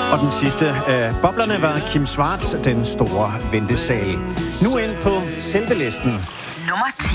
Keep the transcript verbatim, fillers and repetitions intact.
Og den sidste af boblerne var Kim Schwartz, Den Store Ventesal. Nu ind på selve listen. Nummer ti.